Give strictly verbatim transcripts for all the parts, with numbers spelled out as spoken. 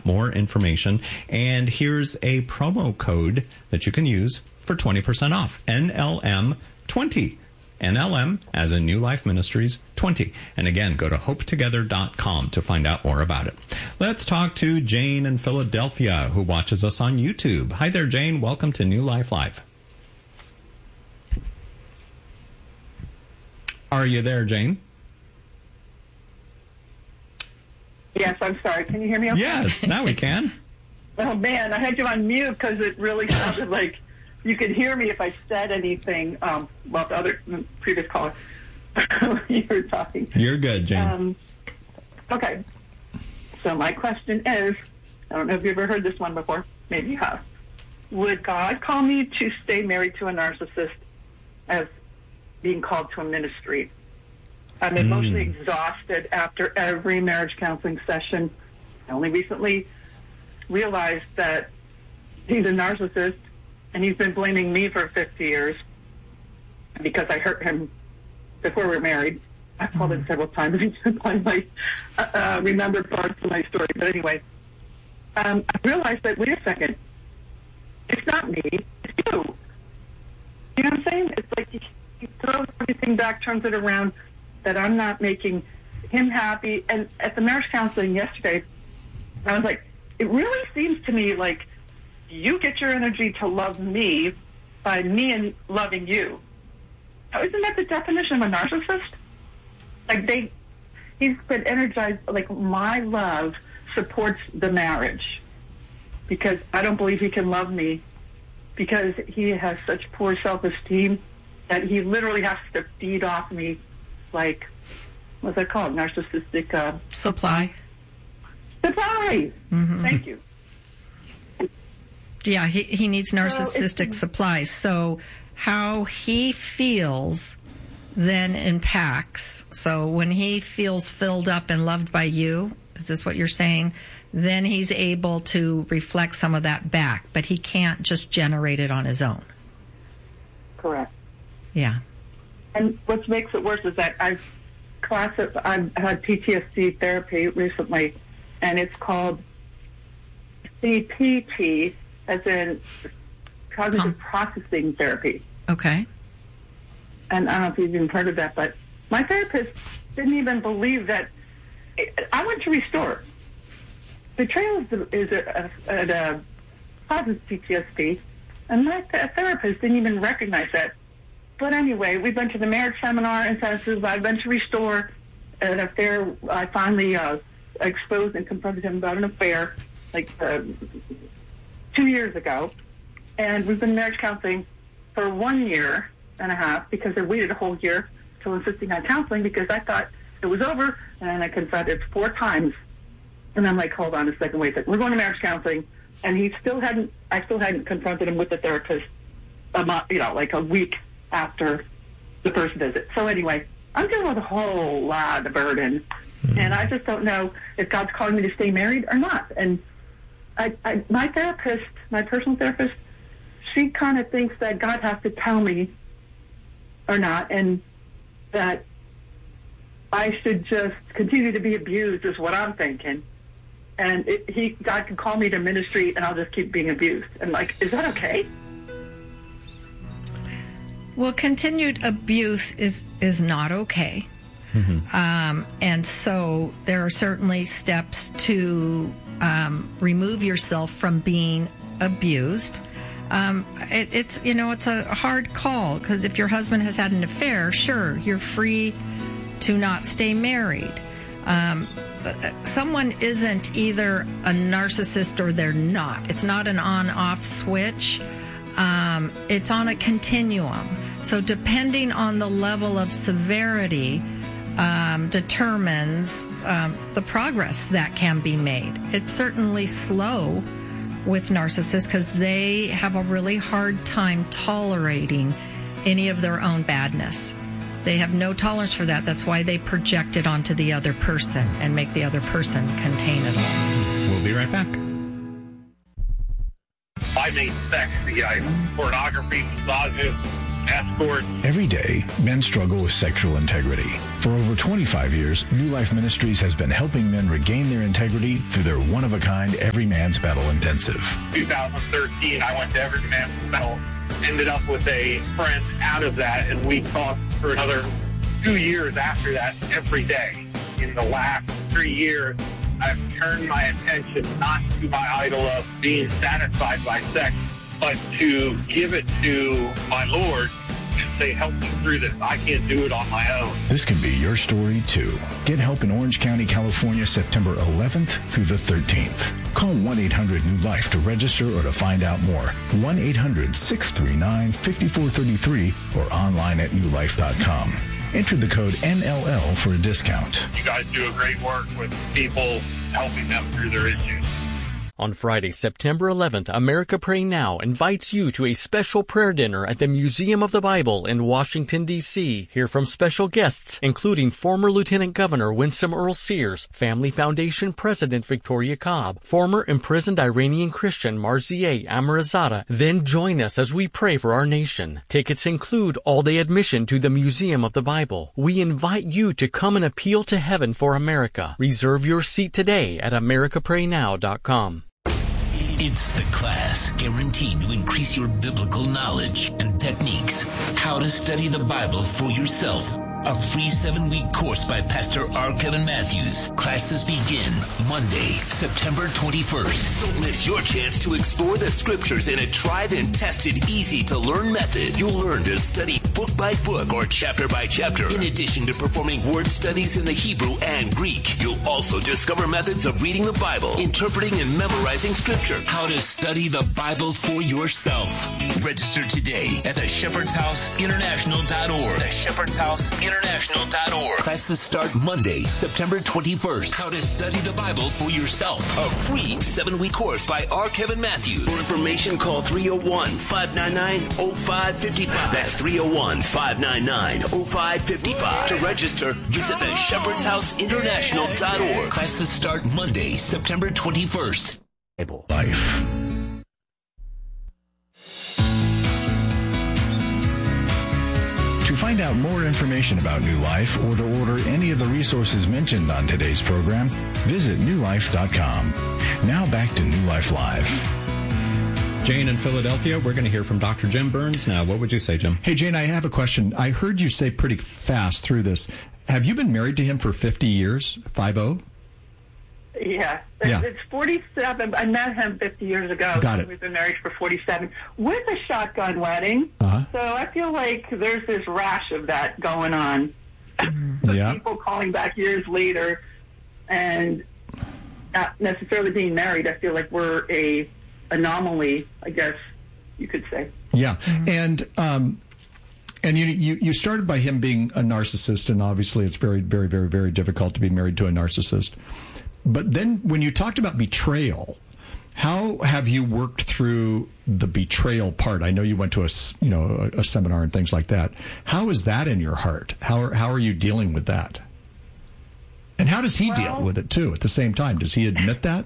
lot more information. And here's a promo code that you can use for twenty percent off. N L M twenty. N L M, as in New Life Ministries, twenty. And again, go to hope together dot com to find out more about it. Let's talk to Jane in Philadelphia, who watches us on YouTube. Hi there, Jane. Welcome to New Life Live. Are you there, Jane? Yes, I'm sorry. Can you hear me okay? Yes, now we can. Oh, man, I had you on mute because it really sounded like you could hear me if I said anything. Um, well, the other the previous caller, you were talking. You're good, Jane. Um, okay. So my question is, I don't know if you've ever heard this one before. Maybe you have. Would God call me to stay married to a narcissist as being called to a ministry? I'm emotionally mm. exhausted after every marriage counseling session. I only recently realized that he's a narcissist, and he's been blaming me for fifty years because I hurt him before we were married. I've called mm. him several times. He's finally uh, uh, remembered parts of my story. But anyway, um, I realized that, wait a second, it's not me, it's you. You know what I'm saying? It's like he, he throws everything back, turns it around, that I'm not making him happy. And at the marriage counseling yesterday, I was like, it really seems to me like you get your energy to love me by me and loving you. Now, isn't that the definition of a narcissist? Like they, he's been energized, like my love supports the marriage because I don't believe he can love me because he has such poor self-esteem that he literally has to feed off me like, what's that called? Narcissistic uh, supply. Supply. Mm-hmm. Thank you. Yeah, he, he needs narcissistic so supplies. So how he feels then impacts. So when he feels filled up and loved by you, is this what you're saying? Then he's able to reflect some of that back, but he can't just generate it on his own. Correct. Yeah. And what makes it worse is that I've class I've had P T S D therapy recently, and it's called C P T, as in cognitive Com- processing therapy. Okay. And I don't know if you've even heard of that, but my therapist didn't even believe that. I went to Restore. Betrayal is a, is a, a, a causes P T S D, and my th- therapist didn't even recognize that. But anyway, we've been to the marriage seminar in Texas. I've been to Restore, an affair. I finally uh, exposed and confronted him about an affair like uh, two years ago. And we've been marriage counseling for one year and a half because I waited a whole year till insisting on counseling because I thought it was over. And I confronted four times. And I'm like, hold on a second, wait a second. We're going to marriage counseling. And he still hadn't, I still hadn't confronted him with the therapist, a month, you know, like a week after the first visit. So anyway, I'm dealing with a whole lot of burden, mm-hmm. and I just don't know if God's calling me to stay married or not. And I, I, my therapist, my personal therapist, she kind of thinks that God has to tell me or not, and that I should just continue to be abused is what I'm thinking. And it, he, God can call me to ministry, and I'll just keep being abused. And like, is that okay? Well, continued abuse is, is not okay. Mm-hmm. Um, and so there are certainly steps to um, remove yourself from being abused. Um, it, it's, you know, it's a hard call because if your husband has had an affair, sure, you're free to not stay married. Um, someone isn't either a narcissist or they're not. It's not an on-off switch. Um, it's on a continuum. So depending on the level of severity um, determines um, the progress that can be made. It's certainly slow with narcissists because they have a really hard time tolerating any of their own badness. They have no tolerance for that. That's why they project it onto the other person and make the other person contain it all. We'll be right back. I mean sex, the uh, pornography, massages, escorts. Every day, men struggle with sexual integrity. For over twenty-five years, New Life Ministries has been helping men regain their integrity through their one-of-a-kind Every Man's Battle Intensive. twenty thirteen, I went to Every Man's Battle, ended up with a friend out of that, and we talked for another two years after that every day. In the last three years, I've turned my attention not to my idol of being satisfied by sex, but to give it to my Lord and say, help me through this. I can't do it on my own. This can be your story, too. Get help in Orange County, California, September eleventh through the thirteenth. Call one eight hundred new life to register or to find out more. one eight hundred six three nine five four three three or online at new life dot com. Enter the code N L L for a discount. You guys do a great work with people, helping them through their issues. On Friday, September eleventh, America Pray Now invites you to a special prayer dinner at the Museum of the Bible in Washington, D C Hear from special guests, including former Lieutenant Governor Winsome Earl Sears, Family Foundation President Victoria Cobb, former imprisoned Iranian Christian Marzieh Amirzadeh. Then join us as we pray for our nation. Tickets include all-day admission to the Museum of the Bible. We invite you to come and appeal to heaven for America. Reserve your seat today at america pray now dot com. It's the class guaranteed to increase your biblical knowledge and techniques. How to study the Bible for yourself. A free seven-week course by Pastor R. Kevin Matthews. Classes begin Monday, September twenty-first. Don't miss your chance to explore the scriptures in a tried and tested, easy-to-learn method. You'll learn to study book by book or chapter by chapter. In addition to performing word studies in the Hebrew and Greek, you'll also discover methods of reading the Bible, interpreting and memorizing scripture. How to study the Bible for yourself. Register today at the shepherds house international dot org. The Shepherd's House International dot org. Classes start Monday, September twenty-first. How to study the Bible for yourself. A free seven-week course by R. Kevin Matthews. For information, call three oh one, five nine nine, oh five five five. That's three oh one, five nine nine, oh five five five. To register, visit the shepherds house international dot org. Classes start Monday, September twenty-first. Life. To find out more information about New Life or to order any of the resources mentioned on today's program, visit new life dot com. Now back to New Life Live. Jane in Philadelphia, we're going to hear from Doctor Jim Burns now. What would you say, Jim? Hey, Jane, I have a question. I heard you say pretty fast through this. Have you been married to him for fifty years? five oh? Yeah. Yeah. It's forty-seven. I met him fifty years ago. Got it. We've been married for forty-seven with a shotgun wedding. Uh-huh. So I feel like there's this rash of that going on. Yeah. People calling back years later and not necessarily being married. I feel like we're a anomaly, I guess you could say. Yeah. And um, and you, you you started by him being a narcissist, and obviously it's very, very, very, very difficult to be married to a narcissist. But then when you talked about betrayal, how have you worked through the betrayal part? I know you went to a, you know, a, a seminar and things like that. How is that in your heart? How are, how are you dealing with that? And how does he well, deal with it, too, at the same time? Does he admit that?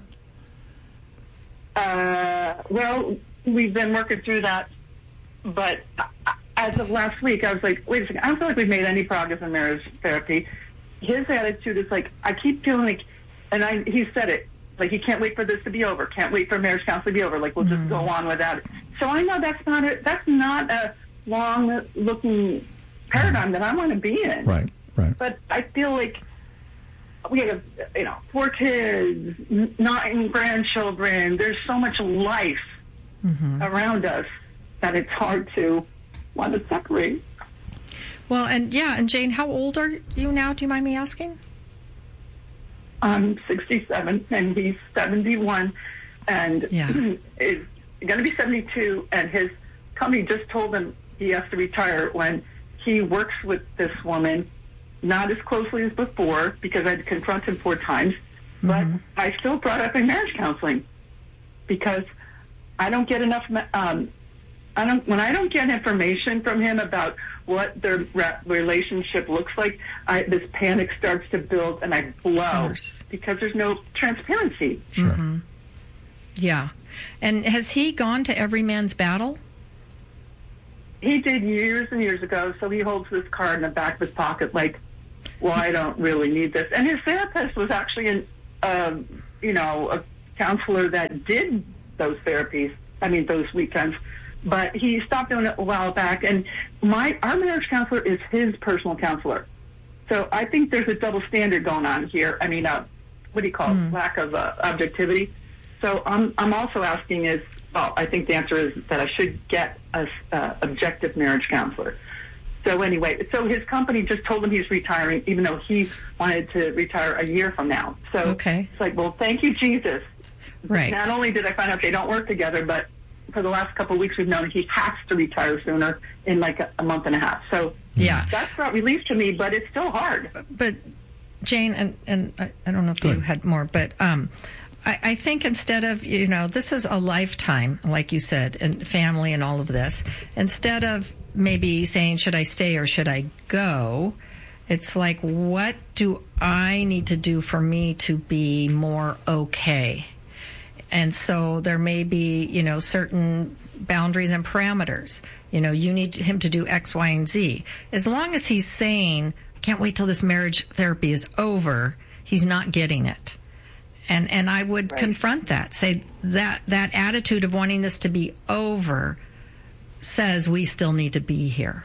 Uh, well, we've been working through that. But as of last week, I was like, wait a second, I don't feel like we've made any progress in marriage therapy. His attitude is like, I keep feeling like, and I, he said it, like he can't wait for this to be over, can't wait for marriage counseling to be over, like we'll just mm. go on without it. So I know that's not a, that's not a long-looking paradigm that I want to be in. Right, right. But I feel like we have, you know, four kids, nine grandchildren. There's so much life mm-hmm. around us that it's hard to want to separate. Well, and yeah, and Jane, how old are you now? Do you mind me asking? I'm sixty-seven, and he's seventy-one, and yeah. is going to be seventy-two, and his company just told him he has to retire when he works with this woman, not as closely as before, because I had to confront him four times, but mm-hmm. I still brought up in marriage counseling, because I don't get enough, um, I don't, when I don't get information from him about what their re- relationship looks like, I, this panic starts to build, and I blow because there's no transparency. Sure. Mm-hmm. Yeah. And has he gone to Every Man's Battle? he did years and years ago, so he holds this card in the back of his pocket like, well, I don't really need this. And his therapist was actually, an, um, you know, a counselor that did those therapies, I mean, those weekends. But he stopped doing it a while back. And my our marriage counselor is his personal counselor. So I think there's a double standard going on here. I mean, uh, what do you call it? Mm. Lack of uh, objectivity. So I'm, I'm also asking is, well, I think the answer is that I should get a uh, objective marriage counselor. So anyway, so his company just told him he's retiring, even though he wanted to retire a year from now. So okay. It's like, well, thank you, Jesus. Right. Not only did I find out they don't work together, but for the last couple of weeks we've known he has to retire sooner in like a, a month and a half. So yeah, that's brought relief to me, but it's still hard. But Jane, and, and I, I don't know if you had more, but um, I, I think instead of, you know, this is a lifetime, like you said, and family and all of this, instead of maybe saying, should I stay or should I go? It's like, what do I need to do for me to be more okay? And so there may be, you know, certain boundaries and parameters. You know, you need him to do X, Y, and Z. As long as he's saying, I can't wait till this marriage therapy is over, he's not getting it. And and I would right. confront that, say that that attitude of wanting this to be over says we still need to be here.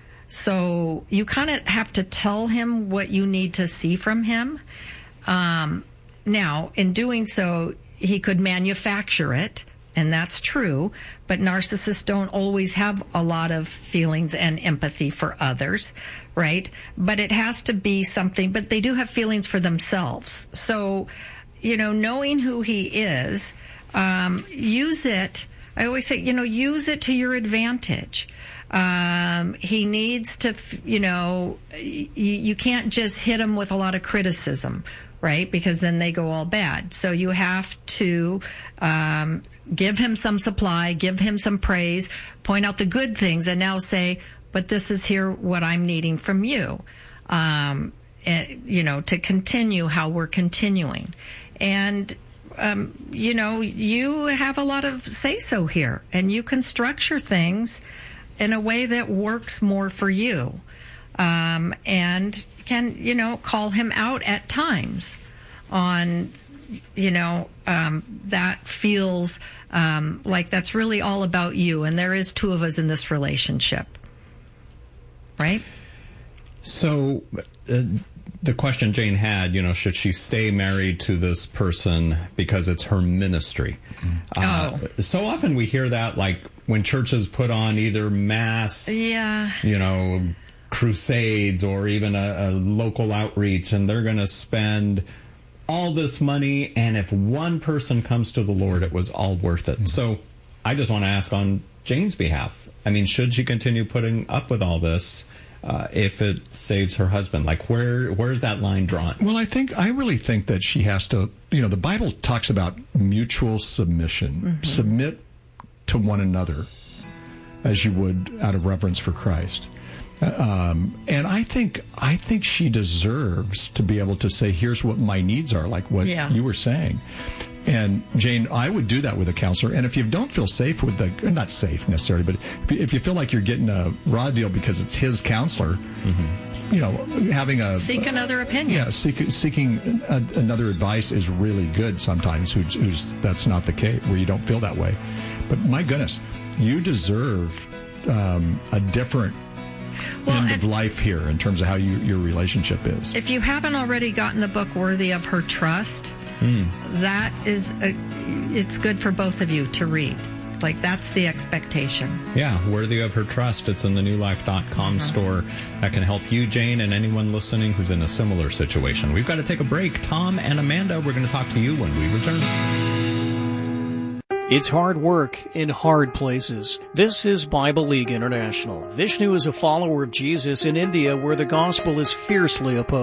So you kind of have to tell him what you need to see from him. Um, now, in doing so, he could manufacture it, and that's true, but narcissists don't always have a lot of feelings and empathy for others, right? But it has to be something, but they do have feelings for themselves. So, you know, knowing who he is, um, use it. I always say, you know, use it to your advantage. Um, he needs to, you know, you, you can't just hit him with a lot of criticism, right? Because then they go all bad. So you have to um, give him some supply, give him some praise, point out the good things, and now say, but this is here what I'm needing from you, um, and, you know, to continue how we're continuing. And, um, you know, you have a lot of say-so here, and you can structure things in a way that works more for you. Um, and can, you know, call him out at times on, you know, um, that feels um, like that's really all about you. And there is two of us in this relationship. Right? So uh, the question Jane had, you know, should she stay married to this person because it's her ministry? Uh, oh. So often we hear that, like, when churches put on either mass, yeah. you know, crusades or even a, a local outreach, and they're going to spend all this money, and if one person comes to the Lord, it was all worth it. Mm-hmm. So I just want to ask on Jane's behalf, I mean, should she continue putting up with all this uh, if it saves her husband? Like, where where's that line drawn? Well, I think, I really think that she has to, you know, the Bible talks about mutual submission. Mm-hmm. Submit to one another as you would out of reverence for Christ. Um, and I think I think she deserves to be able to say, here's what my needs are, like what yeah. you were saying. And Jane, I would do that with a counselor. And if you don't feel safe with the, not safe necessarily, but if you feel like you're getting a raw deal because it's his counselor, mm-hmm. you know, having a... Seek another opinion. Yeah, seek, seeking a, another advice is really good sometimes, who's, who's that's not the case, where you don't feel that way. But my goodness, you deserve um, a different well, end of life here in terms of how you, your relationship is. If you haven't already gotten the book Worthy of Her Trust, mm. that is, a, it's good for both of you to read. Like, that's the expectation. Yeah, Worthy of Her Trust. It's in the new life dot com uh-huh. store. That can help you, Jane, and anyone listening who's in a similar situation. We've got to take a break. Tom and Amanda, we're going to talk to you when we return. It's hard work in hard places. This is Bible League International. Vishnu is a follower of Jesus in India, where the gospel is fiercely opposed.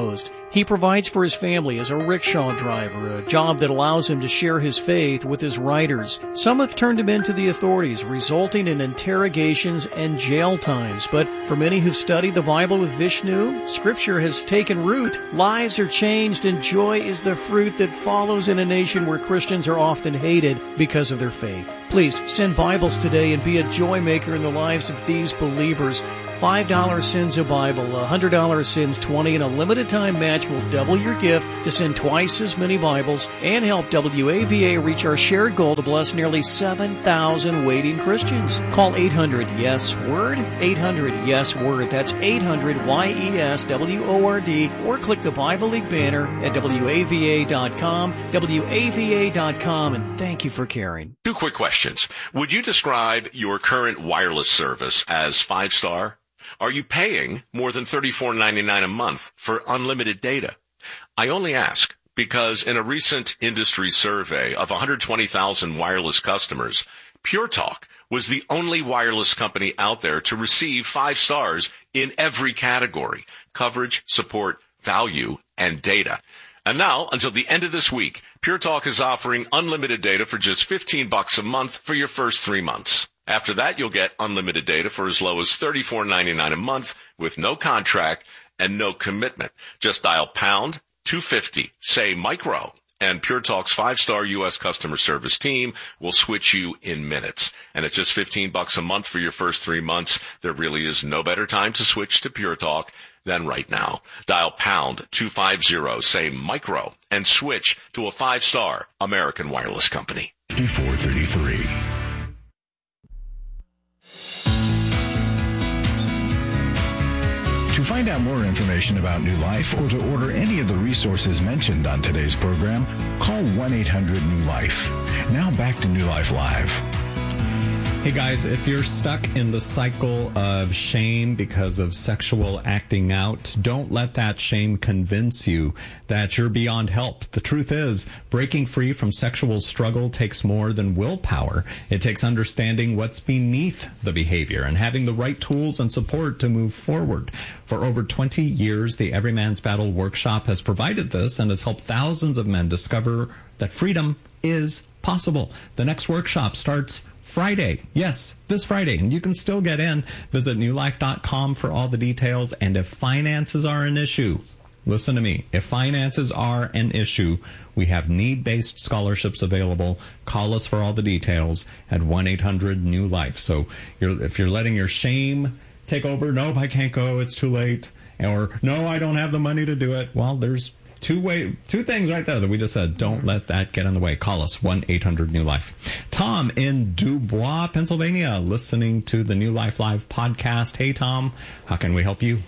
He provides for his family as a rickshaw driver, a job that allows him to share his faith with his writers. Some have turned him into the authorities, resulting in interrogations and jail times. But for many who've studied the Bible with Vishnu, Scripture has taken root. Lives are changed, and joy is the fruit that follows in a nation where Christians are often hated because of their faith. Please send Bibles today and be a joy maker in the lives of these believers. five dollars sends a Bible, one hundred dollars sends twenty, and a limited time match will double your gift to send twice as many Bibles and help W A V A reach our shared goal to bless nearly seven thousand waiting Christians. Call eight hundred yes word, eight hundred yes word. That's eight hundred Y E S W O R D, or click the Bible League banner at W A V A dot com, W A V A dot com, and thank you for caring. Two quick questions. Would you describe your current wireless service as five-star? Are you paying more than thirty-four ninety-nine a month for unlimited data? I only ask because in a recent industry survey of one hundred twenty thousand wireless customers, Pure Talk was the only wireless company out there to receive five stars in every category: coverage, support, value, and data. And now, until the end of this week, Pure Talk is offering unlimited data for just fifteen bucks a month for your first three months. After that, you'll get unlimited data for as low as thirty-four ninety-nine a month with no contract and no commitment. Just dial pound two fifty, say micro, and Pure Talk's five-star U S customer service team will switch you in minutes. And at just fifteen bucks a month for your first three months, there really is no better time to switch to Pure Talk than right now. Dial pound two fifty, say micro, and switch to a five-star American wireless company. fifty-four thirty-three. To find out more information about New Life or to order any of the resources mentioned on today's program, call one eight hundred new life. Now back to New Life Live. Hey guys, if you're stuck in the cycle of shame because of sexual acting out, don't let that shame convince you that you're beyond help. The truth is, breaking free from sexual struggle takes more than willpower. It takes understanding what's beneath the behavior and having the right tools and support to move forward. For over twenty years, the Every Man's Battle Workshop has provided this and has helped thousands of men discover that freedom is possible. The next workshop starts Friday. Yes, this Friday. And you can still get in. Visit new life dot com for all the details. And if finances are an issue, listen to me. If finances are an issue, we have need-based scholarships available. Call us for all the details at one eight hundred new life. So you're, if you're letting your shame take over, nope, I can't go, it's too late. Or, no, I don't have the money to do it. Well, there's Two way, two things right there that we just said. Don't let that get in the way. Call us, one eight hundred new life. Tom in Dubois, Pennsylvania, listening to the New Life Live podcast. Hey, Tom, how can we help you?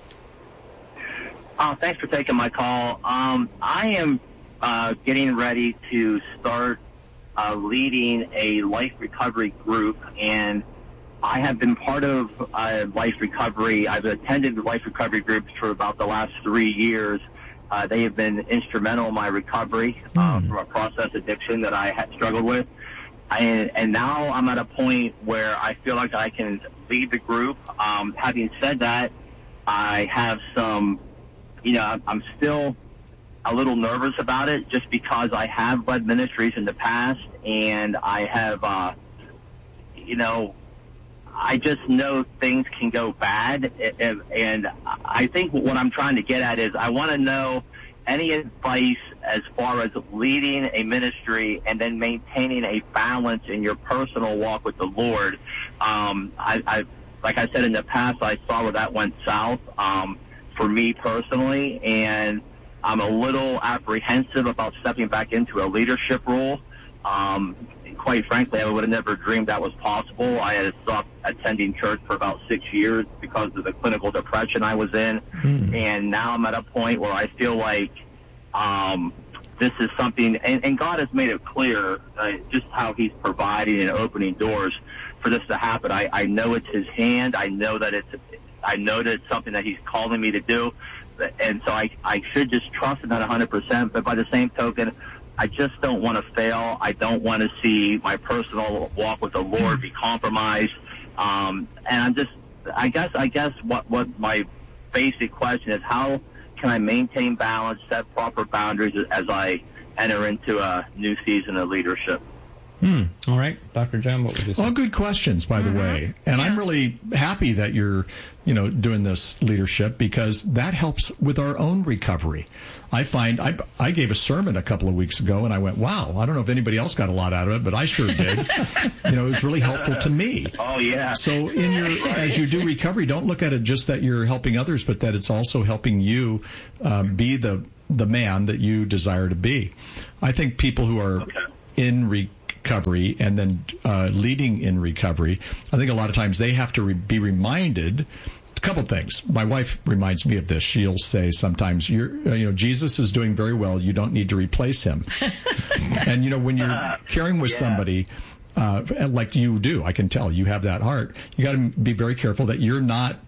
Uh, thanks for taking my call. Um, I am uh, getting ready to start uh, leading a life recovery group, and I have been part of uh, life recovery. I've attended life recovery groups for about the last three years. Uh, they have been instrumental in my recovery uh, mm. from a process addiction that I had struggled with. I, and now I'm at a point where I feel like I can lead the group. Um, having said that, I have some, you know, I'm still a little nervous about it just because I have led ministries in the past, and I have, uh, you know, I just know things can go bad, and I think what I'm trying to get at is I want to know any advice as far as leading a ministry and then maintaining a balance in your personal walk with the Lord. Um, I, I, like I said in the past, I saw where that went south um, for me personally, and I'm a little apprehensive about stepping back into a leadership role. Um, Quite frankly, I would have never dreamed that was possible. I had stopped attending church for about six years because of the clinical depression I was in. Mm. And now I'm at a point where I feel like um, this is something, and, and God has made it clear uh, just how he's providing and opening doors for this to happen. I, I know it's his hand. I know that it's, I know that it's something that he's calling me to do. And so I, I should just trust in that one hundred percent. But by the same token, I just don't want to fail. I don't want to see my personal walk with the Lord be compromised. Um, and I'm just, I guess, I guess what, what my basic question is, how can I maintain balance, set proper boundaries as I enter into a new season of leadership? Hmm. All right, Doctor Jim, what would you say? All good questions, by the Mm-hmm. way. And Yeah. I'm really happy that you're, you know, doing this leadership, because that helps with our own recovery. I find I, I gave a sermon a couple of weeks ago, and I went, wow, I don't know if anybody else got a lot out of it, but I sure did. You know, it was really helpful to me. Oh, yeah. So in your, as you do recovery, don't look at it just that you're helping others, but that it's also helping you um, be the the man that you desire to be. I think people who are Okay. in recovery and then uh, leading in recovery, I think a lot of times they have to re- be reminded a couple things. My wife reminds me of this. She'll say sometimes, "You're, uh, you know, Jesus is doing very well. You don't need to replace him." And you know, when you're caring with Yeah. somebody, uh, like you do, I can tell you have that heart. You got to be very careful that you're not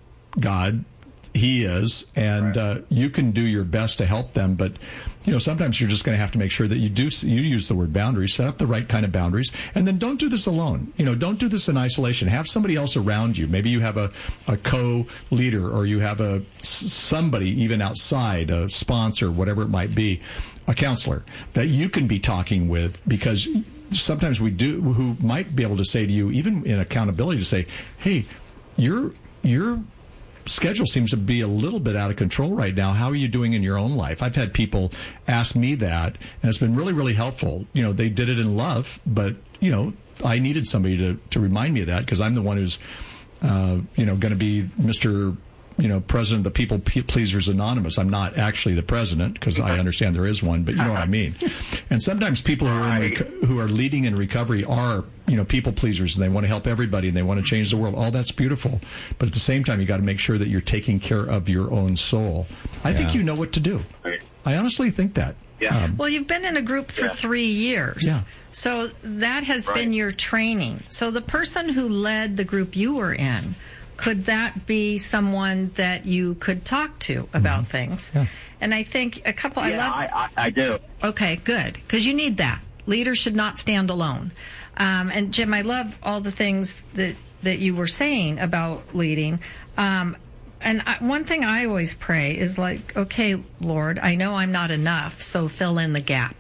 God. He is, and uh, you can do your best to help them, but you know sometimes you're just going to have to make sure that you do you use the word boundaries, set up the right kind of boundaries, and then don't do this alone. You know, don't do this in isolation. Have somebody else around you. Maybe you have a, a co-leader, or you have a somebody even outside, a sponsor, whatever it might be, a counselor that you can be talking with, because sometimes we do who might be able to say to you, even in accountability, to say, "Hey, you're you're." schedule seems to be a little bit out of control right now. How are you doing in your own life?" I've had people ask me that, and it's been really, really helpful. You know, they did it in love, but, you know, I needed somebody to, to remind me of that, because I'm the one who's, uh, you know, going to be Mister you know, president of the People Pleasers Anonymous. I'm not actually the president, because I understand there is one, but you know what I mean. And sometimes people who are in rec- who are leading in recovery are, you know, people pleasers, and they want to help everybody, and they want to change the world. All that's beautiful, but at the same time, you got to make sure that you're taking care of your own soul. I Yeah. think you know what to do. I honestly think that. Yeah. Um, Well, you've been in a group for Yeah. three years. Yeah. So that has Right. been your training. So the person who led the group you were in, could that be someone that you could talk to about things? Yeah. And I think a couple, I Yeah, love. I, I, I do. Okay, good. Because you need that. Leaders should not stand alone. Um, and Jim, I love all the things that, that you were saying about leading. Um, and I, one thing I always pray is like, okay, Lord, I know I'm not enough, so fill in the gap.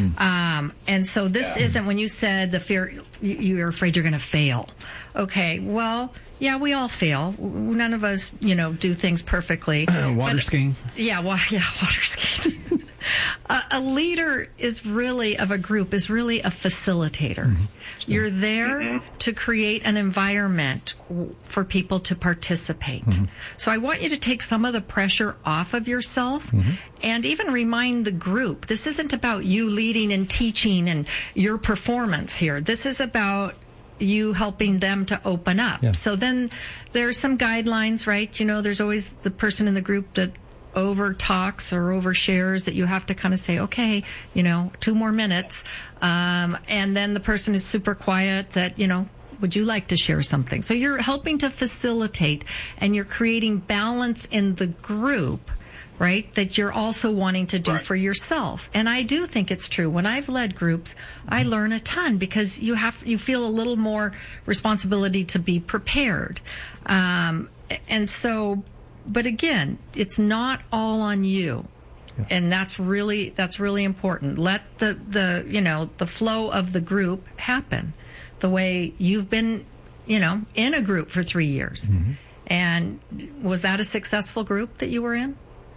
Um, and so this Yeah. isn't when you said the fear, you- you're afraid you're going to fail. Okay, well, yeah, we all fail. None of us, you know, do things perfectly. Uh, water But- skiing. Yeah, wa- yeah, water skiing. a, a leader is really of a group is really a facilitator. You're there to create an environment w- for people to participate. So I want you to take some of the pressure off of yourself and even remind the group. This isn't about you leading and teaching and your performance here. This is about you helping them to open up. Yeah. So then there's some guidelines, right? You know, there's always the person in the group that over talks or overshares that you have to kind of say, okay, you know, two more minutes. Um, and then the person is super quiet that, you know, would you like to share something? So you're helping to facilitate and you're creating balance in the group, right, that you're also wanting to do Right. for yourself. And I do think it's true. When I've led groups, I learn a ton because you have you feel a little more responsibility to be prepared. Um, and so, but again, it's not all on you. And that's really that's really important. Let the, the you know the flow of the group happen the way you've been, you know, in a group for three years. Mm-hmm. And was that a successful group that you were in?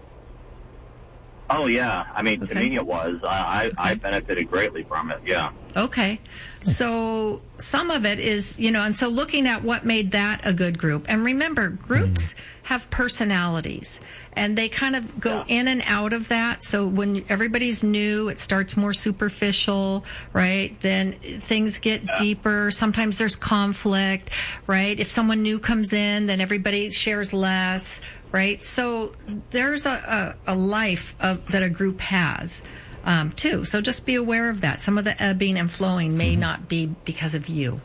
Oh, yeah. I mean, Okay. to me it was. I, I, I Okay. benefited greatly from it, yeah. Okay. So some of it is, you know, and so looking at what made that a good group. And remember, groups have personalities and they kind of go Yeah. in and out of that. So when everybody's new, it starts more superficial, right? Then things get deeper. Sometimes there's conflict, right? If someone new comes in, then everybody shares less, right? So there's a, a, a life of, that a group has. Um, too. So just be aware of that. Some of the ebbing and flowing may not be because of you.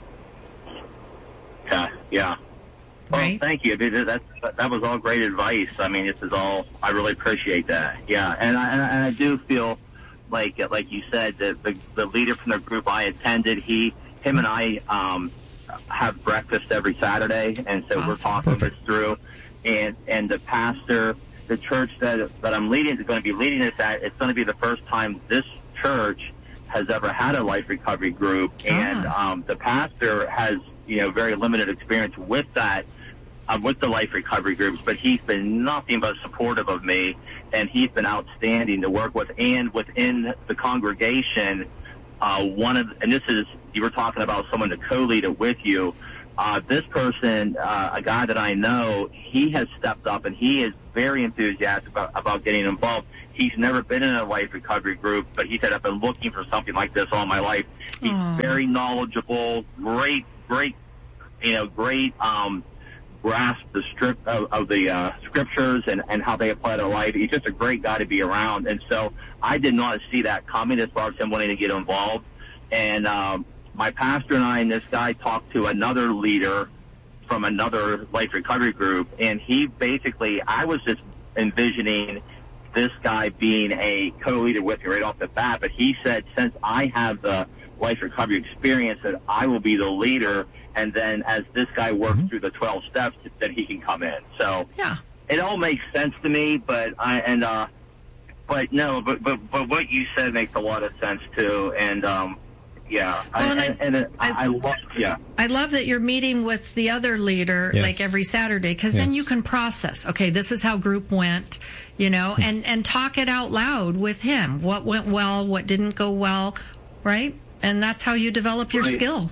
Yeah, yeah. Well, Right. thank you. That, that, that was all great advice. I mean, this is all, I really appreciate that. Yeah, and I, and I, and I do feel like, like you said, that the, the leader from the group I attended, he, him and I um, have breakfast every Saturday, and so we're Awesome. talking this through. And, and the pastor, the church that that I'm leading is going to be leading this at, it's going to be the first time this church has ever had a life recovery group, and Ah. um, the pastor has, you know, very limited experience with that, uh, with the life recovery groups, but he's been nothing but supportive of me, and he's been outstanding to work with. And within the congregation, uh, one of, and this is, you were talking about someone to co-lead it with you. Uh, this person, uh, a guy that I know, he has stepped up, and he is very enthusiastic about, about getting involved. He's never been in a life recovery group, but he said, I've been looking for something like this all my life. He's Aww. very knowledgeable, great, great, you know, great um, grasp the strip of, of the uh, scriptures and, and how they apply to life. He's just a great guy to be around. And so I did not see that coming as far as him wanting to get involved. And um, my pastor and I and this guy talked to another leader from another life recovery group, and he basically, I was just envisioning this guy being a co-leader with me right off the bat, but he said, since I have the life recovery experience, that I will be the leader, and then as this guy works mm-hmm. through the twelve steps, that he can come in. So yeah, it all makes sense to me, but I, and, uh, but no, but, but, but what you said makes a lot of sense too, and, um, yeah, well, I, and and, and, and I, I, I love, yeah. I love that you're meeting with the other leader Yes. like every Saturday, because Yes. then you can process, okay, this is how group went, you know, and, and talk it out loud with him. What went well, what didn't go well, right? And that's how you develop your Right. skill.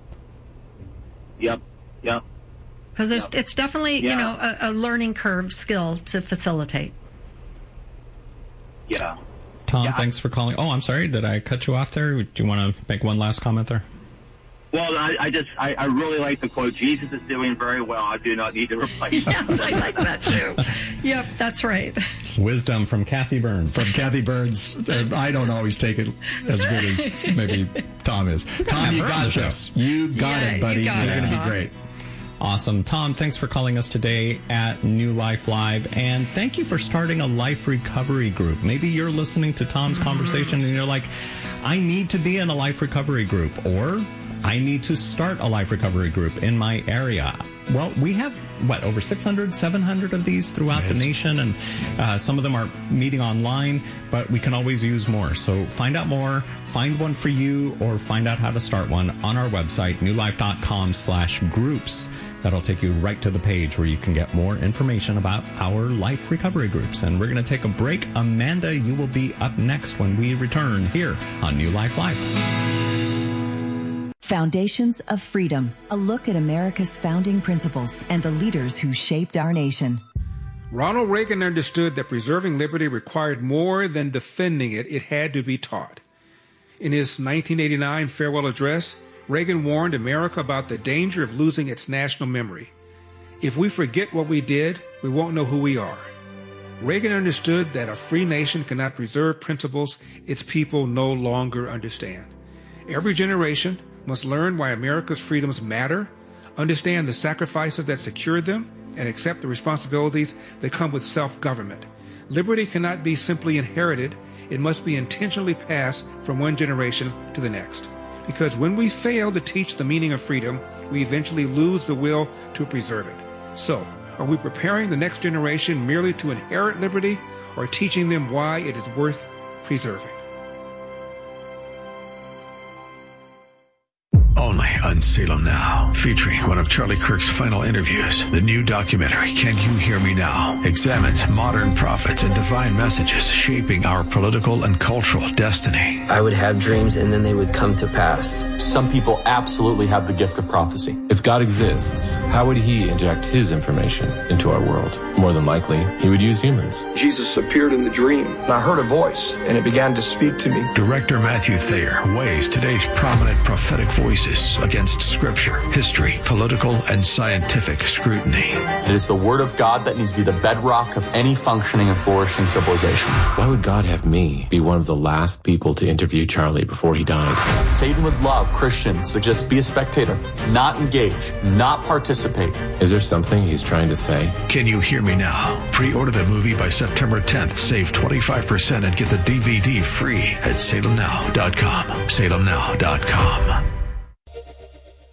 Yep, yep. Because Yep. it's definitely, you Yeah. know, a, a learning curve skill to facilitate. Yeah. Tom, Yeah, thanks for calling. Oh, I'm sorry. Did I cut you off there? Do you want to make one last comment there? Well, I, I just, I, I really like the quote, Jesus is doing very well. I do not need to replace him. Yes, I like that too. Yep, that's right. Wisdom from Kathy Burns. From Kathy Burns. And I don't always take it as good as maybe Tom is. Tom, have you her on got the show. this. You got Yeah, it, you buddy. got You're it, going to be Tom. great. Awesome. Tom, thanks for calling us today at New Life Live. And thank you for starting a life recovery group. Maybe you're listening to Tom's conversation and you're like, I need to be in a life recovery group, or I need to start a life recovery group in my area. Well, we have, what, over six hundred, seven hundred of these throughout the nation, and uh, some of them are meeting online, but we can always use more. So find out more, find one for you, or find out how to start one on our website, newlife.com slash groups. That'll take you right to the page where you can get more information about our life recovery groups. And we're going to take a break. Amanda, you will be up next when we return here on New Life Live. Foundations of Freedom, a look at America's founding principles and the leaders who shaped our nation. Ronald Reagan understood that preserving liberty required more than defending it. It had to be taught. In his nineteen eighty-nine farewell address, Reagan warned America about the danger of losing its national memory. If we forget what we did, we won't know who we are. Reagan understood that a free nation cannot preserve principles its people no longer understand. Every generation must learn why America's freedoms matter, understand the sacrifices that secured them, and accept the responsibilities that come with self-government. Liberty cannot be simply inherited. It must be intentionally passed from one generation to the next. Because when we fail to teach the meaning of freedom, we eventually lose the will to preserve it. So, are we preparing the next generation merely to inherit liberty, or teaching them why it is worth preserving? Only on Salem Now, featuring one of Charlie Kirk's final interviews. The new documentary, Can You Hear Me Now?, examines modern prophets and divine messages shaping our political and cultural destiny. I would have dreams and then they would come to pass. Some people absolutely have the gift of prophecy. If God exists, how would he inject his information into our world? More than likely, he would use humans. Jesus appeared in the dream, and I heard a voice, and it began to speak to me. Director Matthew Thayer weighs today's prominent prophetic voices against scripture, history, political, and scientific scrutiny. It is the word of God that needs to be the bedrock of any functioning and flourishing civilization. Why would God have me be one of the last people to interview Charlie before he died? Satan would love Christians to just be a spectator, not engage, not participate. Is there something he's trying to say? Can You Hear Me Now? Pre-order the movie by September tenth. Save twenty-five percent and get the D V D free at salem now dot com. salem now dot com.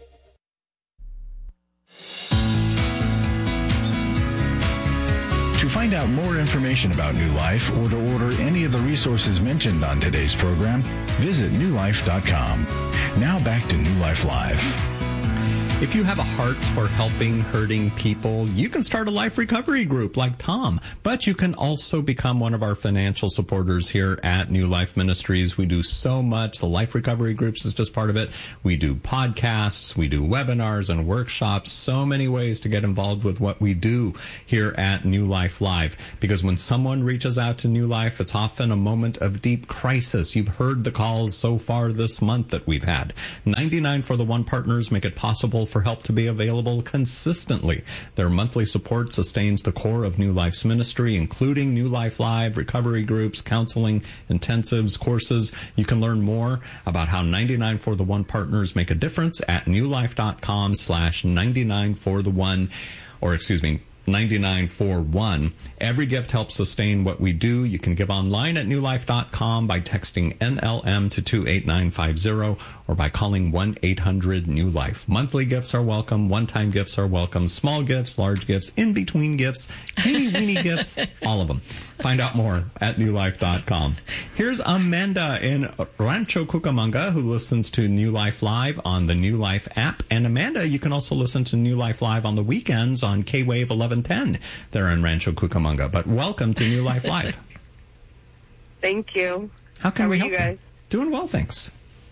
To find out more information about New Life or to order any of the resources mentioned on today's program, visit new life dot com. Now back to New Life Live. If you have a heart for helping hurting people, you can start a life recovery group like Tom. But you can also become one of our financial supporters here at New Life Ministries. We do so much. The life recovery groups is just part of it. We do podcasts, we do webinars and workshops, so many ways to get involved with what we do here at New Life Live. Because when someone reaches out to New Life, it's often a moment of deep crisis. You've heard the calls so far this month that we've had. ninety-nine for the One partners make it possible for help to be available consistently. Their monthly support sustains the core of New Life's ministry, including New Life Live, recovery groups, counseling, intensives, courses. You can learn more about how ninety-nine for the One partners make a difference at new life dot com slash ninety-nine for the one, or excuse me, ninety-nine for one. Every gift helps sustain what we do. You can give online at new life dot com by texting N L M to two eight nine five zero or by calling one eight hundred new life. Monthly gifts are welcome. One-time gifts are welcome. Small gifts, large gifts, in-between gifts, teeny-weeny gifts, all of them. Find out more at new life dot com. Here's Amanda in Rancho Cucamonga who listens to New Life Live on the New Life app. And Amanda, you can also listen to New Life Live on the weekends on K-Wave eleven ten there in Rancho Cucamonga. But welcome to New Life Live. Thank you. How can How we are help you guys? Doing well, thanks.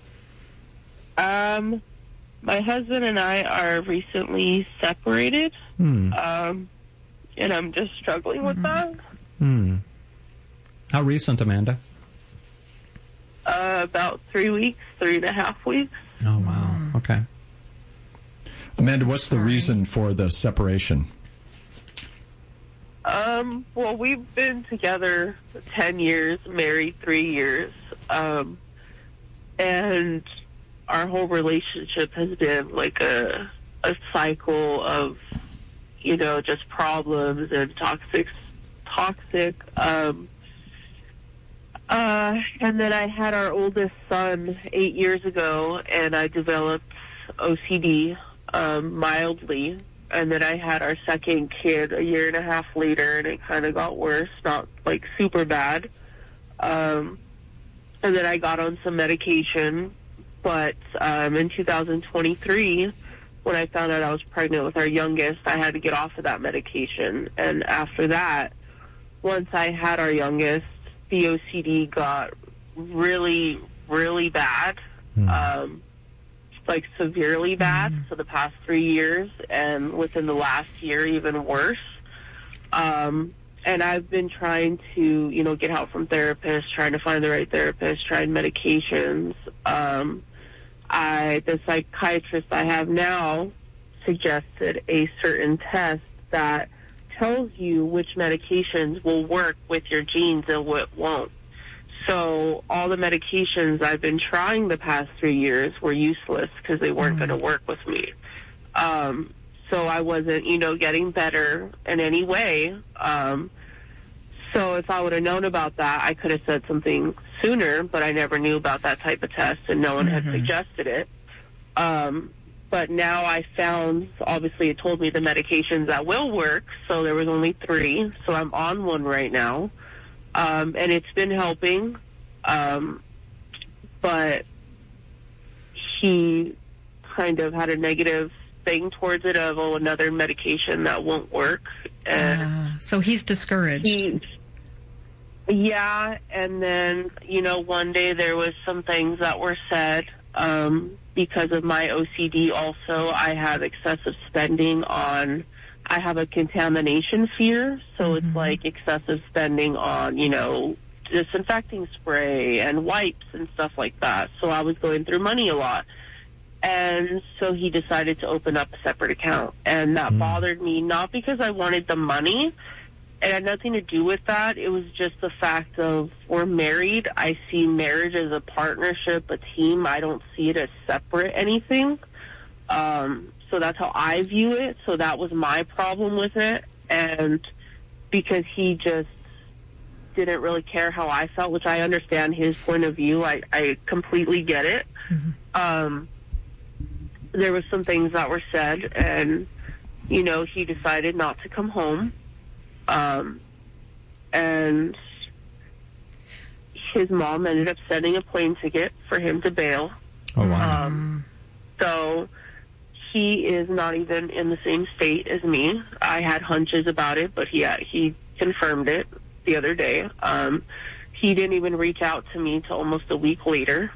Um, my husband and I are recently separated, Hmm. um, and I'm just struggling with that. Hmm. How recent, Amanda? Uh, about three weeks, three and a half weeks. Oh, wow. Okay. Amanda, what's the reason for the separation? Um, well, we've been together ten years, married three years, um, and our whole relationship has been like a a cycle of, you know, just problems and toxic, toxic. Um, uh, and then I had our oldest son eight years ago, and I developed O C D um, mildly. And then I had our second kid a year and a half later, and it kind of got worse, not like super bad. Um, and then I got on some medication. But um, in two thousand twenty-three, when I found out I was pregnant with our youngest, I had to get off of that medication. And after that, once I had our youngest, the O C D got really, really bad. Mm. Um, like severely bad mm. for the past three years, and within the last year, even worse. Um, and I've been trying to, you know, get help from therapists, trying to find the right therapist, trying medications. Um, I, the psychiatrist I have now suggested a certain test that tells you which medications will work with your genes and what won't. So all the medications I've been trying the past three years were useless because they weren't mm. going to work with me. Um, so I wasn't, you know, getting better in any way. Um, so if I would have known about that, I could have said something sooner, but I never knew about that type of test, and no one mm-hmm. had suggested it. Um, but now I found, obviously it told me the medications that will work, so there was only three, so I'm on one right now. Um, and it's been helping, um, but he kind of had a negative thing towards it of, oh, another medication that won't work. And uh, so he's discouraged. He, yeah, and then, you know, one day there was some things that were said. Um, because of my O C D also, I have excessive spending on... I have a contamination fear, so mm-hmm. it's like excessive spending on, you know, disinfecting spray and wipes and stuff like that. So I was going through money a lot. And so he decided to open up a separate account. And that mm. bothered me, not because I wanted the money. It had nothing to do with that. It was just the fact of we're married. I see marriage as a partnership, a team. I don't see it as separate anything. Um So that's how I view it. So that was my problem with it. And because he just didn't really care how I felt, which I understand his point of view. I, I completely get it. Mm-hmm. Um, there were some things that were said, and, you know, he decided not to come home. Um, and his mom ended up sending a plane ticket for him to bail. Oh, wow. Um, so he is not even in the same state as me. I had hunches about it, but he, uh, he confirmed it the other day. Um, he didn't even reach out to me till almost a week later.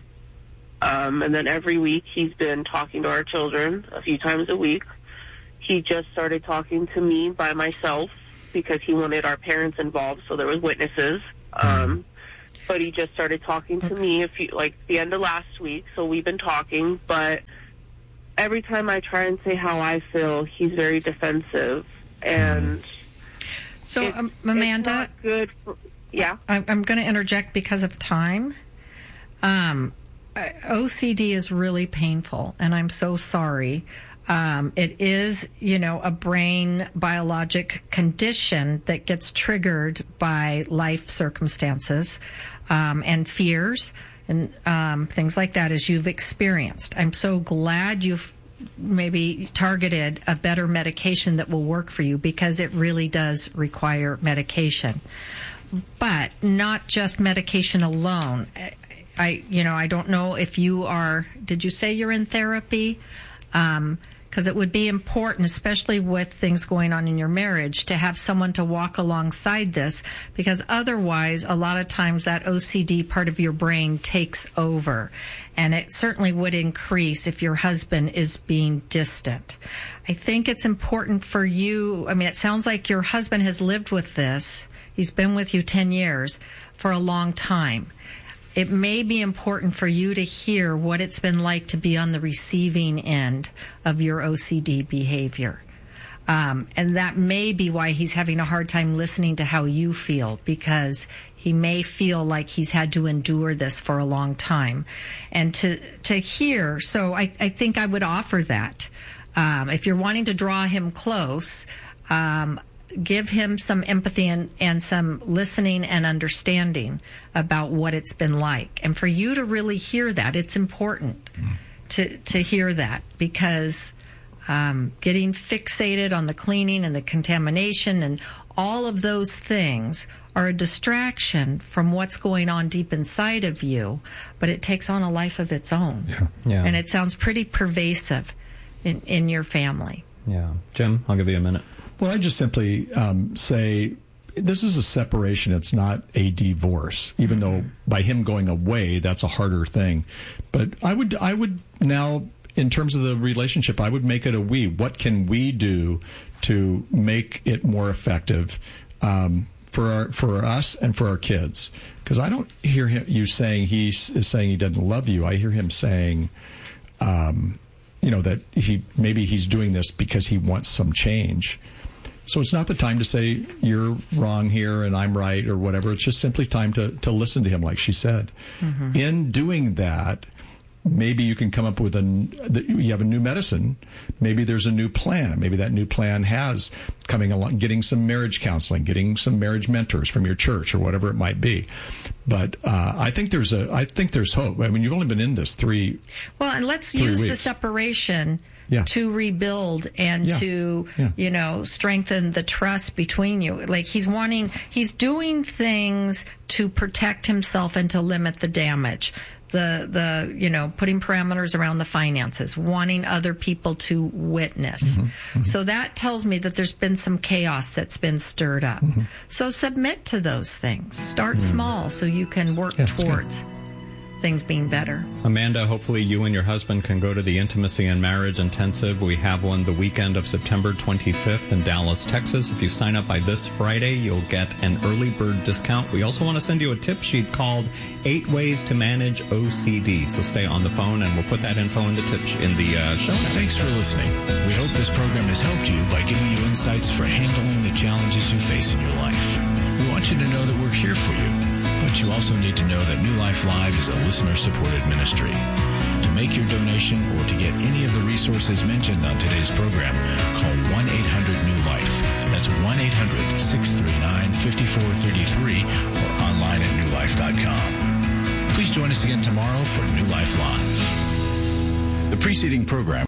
Um, and then every week he's been talking to our children a few times a week. He just started talking to me by myself because he wanted our parents involved, so there was witnesses. Um, but he just started talking to me a few, like the end of last week, so we've been talking. But every time I try and say how I feel, he's very defensive. And so, it's, um, Amanda, it's not good for, yeah. I'm, I'm going to interject because of time. Um, O C D is really painful, and I'm so sorry. Um, it is, you know, a brain biologic condition that gets triggered by life circumstances um, and fears and um, things like that, as you've experienced. I'm so glad you've maybe targeted a better medication that will work for you, because it really does require medication. But not just medication alone. I, you know, I don't know if you are, did you say you're in therapy? Um, because it would be important, especially with things going on in your marriage, to have someone to walk alongside this, because otherwise, a lot of times that O C D part of your brain takes over, and it certainly would increase if your husband is being distant. I think it's important for you, I mean, it sounds like your husband has lived with this, he's been with you ten years, for a long time. It may be important for you to hear what it's been like to be on the receiving end of your O C D behavior. Um, and that may be why he's having a hard time listening to how you feel, because he may feel like he's had to endure this for a long time. And to, to hear, so I, I think I would offer that. Um, if you're wanting to draw him close, um, give him some empathy and, and some listening and understanding about what it's been like. And for you to really hear that, it's important mm. to, to hear that, because um, getting fixated on the cleaning and the contamination and all of those things are a distraction from what's going on deep inside of you, but it takes on a life of its own. Yeah. Yeah. And it sounds pretty pervasive in, in your family. Yeah. Jim, I'll give you a minute. Well, I just simply um, say this is a separation. It's not a divorce, even though by him going away, that's a harder thing. But I would, I would now, in terms of the relationship, I would make it a we. What can we do to make it more effective um, for our, for us and for our kids? Because I don't hear him, you saying he is saying he doesn't love you. I hear him saying, um, you know, that he maybe he's doing this because he wants some change. So it's not the time to say you're wrong here and I'm right or whatever. It's just simply time to, to listen to him, like she said. Mm-hmm. In doing that, maybe you can come up with a, you have a new medicine. Maybe there's a new plan. Maybe that new plan has coming along, getting some marriage counseling, getting some marriage mentors from your church or whatever it might be. But uh, I think there's a, I think there's hope. I mean, you've only been in this three. Well, and let's three use weeks. the separation. Yeah. To rebuild and yeah. to, yeah. you know, strengthen the trust between you. Like he's wanting, he's doing things to protect himself and to limit the damage. The, the, you know, putting parameters around the finances, wanting other people to witness. Mm-hmm. Mm-hmm. So that tells me that there's been some chaos that's been stirred up. Mm-hmm. So submit to those things. Start mm-hmm. small so you can work yeah, towards things being better. Amanda, hopefully you and your husband can go to the Intimacy and Marriage Intensive. We have one the weekend of September twenty-fifth in Dallas, Texas. If you sign up by this Friday, you'll get an early bird discount. We also want to send you a tip sheet called Eight Ways to Manage O C D. So stay on the phone and we'll put that info in the tip sh- in the uh, show notes. Thanks for listening. We hope this program has helped you by giving you insights for handling the challenges you face in your life. We want you to know that we're here for you. But you also need to know that New Life Live is a listener-supported ministry. To make your donation or to get any of the resources mentioned on today's program, call one eight hundred new life. That's one eight hundred, six three nine, five four three three or online at new life dot com. Please join us again tomorrow for New Life Live. The preceding program.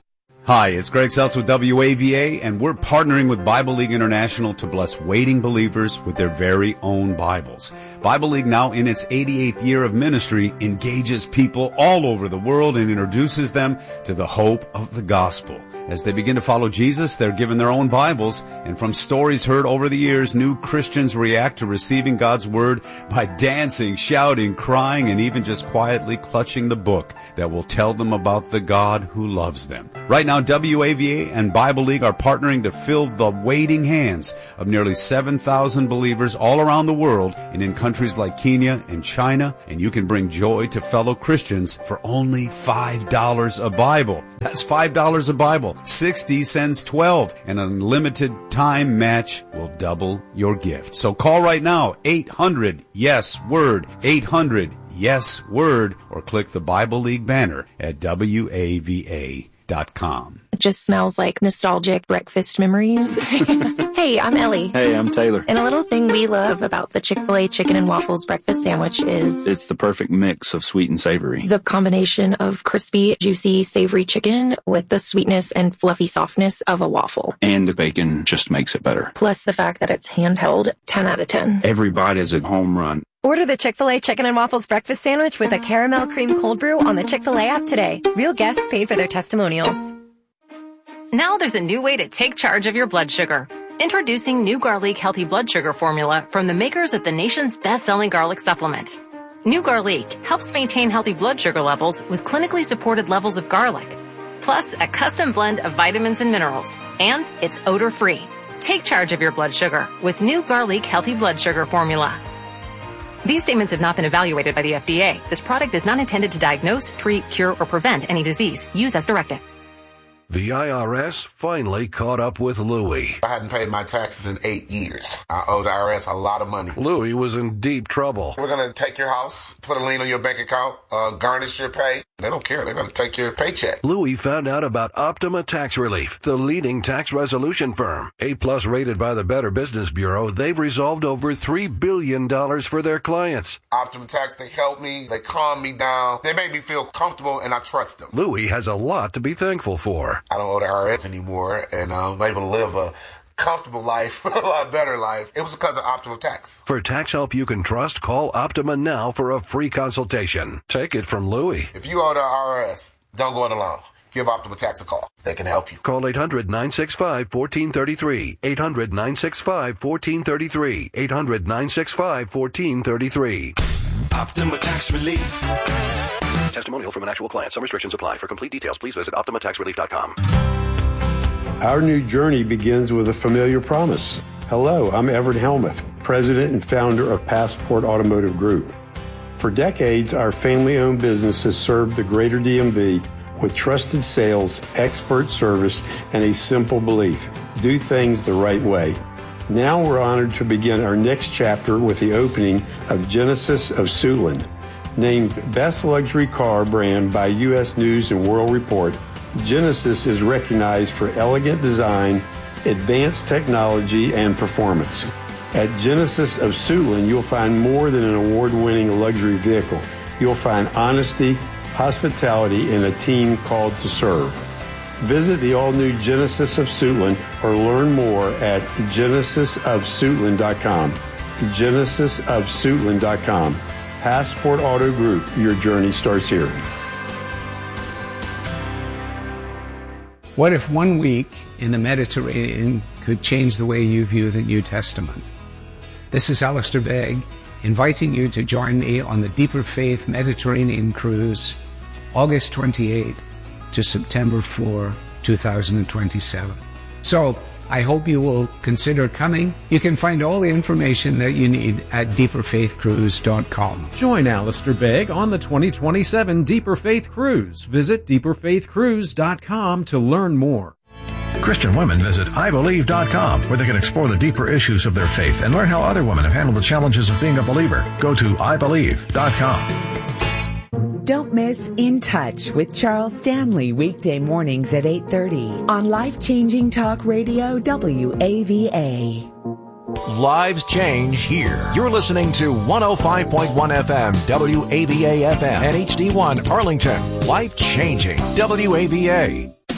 Hi, it's Greg Seltz with W A V A, and we're partnering with Bible League International to bless waiting believers with their very own Bibles. Bible League, now in its eighty-eighth year of ministry, engages people all over the world and introduces them to the hope of the gospel. As they begin to follow Jesus, they're given their own Bibles, and from stories heard over the years, new Christians react to receiving God's Word by dancing, shouting, crying, and even just quietly clutching the book that will tell them about the God who loves them. Right now, W A V A and Bible League are partnering to fill the waiting hands of nearly seven thousand believers all around the world and in countries like Kenya and China, and you can bring joy to fellow Christians for only five dollars a Bible. That's five dollars a Bible. sixty sends twelve. An unlimited time match will double your gift. So call right now, eight hundred yes word, eight hundred yes word, or click the Bible League banner at W A V A dot com. It just smells like nostalgic breakfast memories. Hey, I'm Ellie. Hey, I'm Taylor. And a little thing we love about the Chick-fil-A chicken and waffles breakfast sandwich is it's the perfect mix of sweet and savory. The combination of crispy, juicy, savory chicken with the sweetness and fluffy softness of a waffle. And the bacon just makes it better. Plus the fact that it's handheld, ten out of ten. Every bite is a home run. Order the Chick-fil-A Chicken and Waffles Breakfast Sandwich with a caramel cream cold brew on the Chick-fil-A app today. Real guests paid for their testimonials. Now there's a new way to take charge of your blood sugar. Introducing New Garlic Healthy Blood Sugar Formula from the makers of the nation's best-selling garlic supplement. New Garlic helps maintain healthy blood sugar levels with clinically supported levels of garlic, plus a custom blend of vitamins and minerals, and it's odor-free. Take charge of your blood sugar with New Garlic Healthy Blood Sugar Formula. These statements have not been evaluated by the F D A. This product is not intended to diagnose, treat, cure, or prevent any disease. Use as directed. The I R S finally caught up with Louie. I hadn't paid my taxes in eight years. I owe the I R S a lot of money. Louie was in deep trouble. We're going to take your house, put a lien on your bank account, uh, garnish your pay. They don't care. They're going to take your paycheck. Louie found out about Optima Tax Relief, the leading tax resolution firm. A-plus rated by the Better Business Bureau, they've resolved over three billion dollars for their clients. Optima Tax, they help me. They calm me down. They make me feel comfortable, and I trust them. Louie has a lot to be thankful for. I don't owe the I R S anymore, and I'm able to live a comfortable life, a lot better life. It was because of Optima Tax. For tax help you can trust, call Optima now for a free consultation. Take it from Louie. If you owe the I R S, don't go it alone. Give Optima Tax a call. They can help you. Call eight hundred nine six five one four three three. eight hundred nine six five one four three three. eight hundred nine six five one four three three. Optima Tax Relief. Testimonial from an actual client. Some restrictions apply. For complete details, please visit optima tax relief dot com. Our new journey begins with a familiar promise. Hello, I'm Everett Helmuth, president and founder of Passport Automotive Group. For decades, our family-owned business has served the greater D M V with trusted sales, expert service, and a simple belief: do things the right way. Now we're honored to begin our next chapter with the opening of Genesis of Suitland. Named Best Luxury Car Brand by U S News and World Report, Genesis is recognized for elegant design, advanced technology, and performance. At Genesis of Suitland, you'll find more than an award-winning luxury vehicle. You'll find honesty, hospitality, and a team called to serve. Visit the all-new Genesis of Suitland or learn more at genesis of suitland dot com. genesis of suitland dot com. Passport Auto Group, your journey starts here. What if one week in the Mediterranean could change the way you view the New Testament? This is Alistair Begg, inviting you to join me on the Deeper Faith Mediterranean Cruise, August twenty-eighth to September fourth, two thousand twenty-seven. So, I hope you will consider coming. You can find all the information that you need at deeper faith cruise dot com. Join Alistair Begg on the twenty twenty-seven Deeper Faith Cruise. Visit deeper faith cruise dot com to learn more. Christian women visit i believe dot com, where they can explore the deeper issues of their faith and learn how other women have handled the challenges of being a believer. Go to i believe dot com. Don't miss In Touch with Charles Stanley, weekday mornings at eight thirty on Life-Changing Talk Radio W A V A. Lives change here. You're listening to one oh five point one F M, W A V A F M, and H D one Arlington. Life changing W A V A.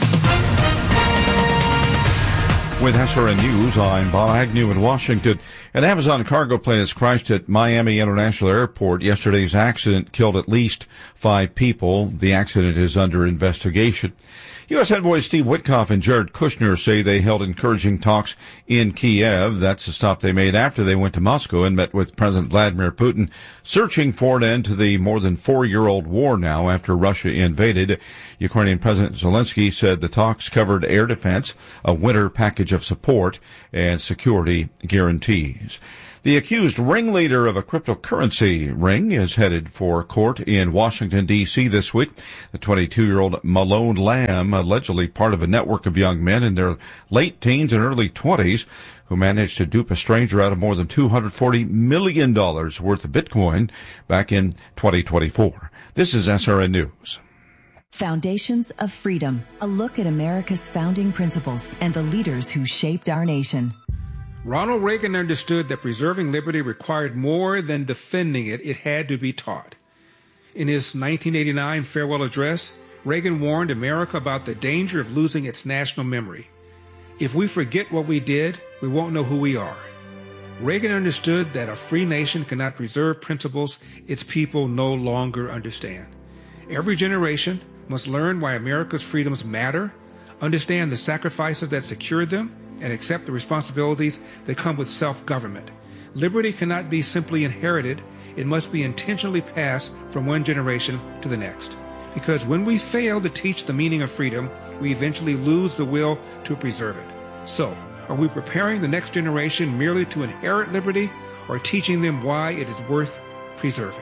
With S R N News, I'm Bob Agnew in Washington. An Amazon cargo plane has crashed at Miami International Airport. Yesterday's accident killed at least five people. The accident is under investigation. U S envoys Steve Witkoff and Jared Kushner say they held encouraging talks in Kiev. That's a stop they made after they went to Moscow and met with President Vladimir Putin, searching for an end to the more than four-year-old war now after Russia invaded. Ukrainian President Zelensky said the talks covered air defense, a winter package of support, and security guarantees. The accused ringleader of a cryptocurrency ring is headed for court in Washington, D C this week. The twenty-two-year-old Malone Lamb, allegedly part of a network of young men in their late teens and early twenties who managed to dupe a stranger out of more than two hundred forty million dollars worth of Bitcoin back in twenty twenty-four. This is S R N News. Foundations of Freedom, a look at America's founding principles and the leaders who shaped our nation. Ronald Reagan understood that preserving liberty required more than defending it. It had to be taught. In his nineteen eighty-nine farewell address, Reagan warned America about the danger of losing its national memory. If we forget what we did, we won't know who we are. Reagan understood that a free nation cannot preserve principles its people no longer understand. Every generation must learn why America's freedoms matter, understand the sacrifices that secured them, and accept the responsibilities that come with self-government. Liberty cannot be simply inherited. It must be intentionally passed from one generation to the next. Because when we fail to teach the meaning of freedom, we eventually lose the will to preserve it. So, are we preparing the next generation merely to inherit liberty, or teaching them why it is worth preserving?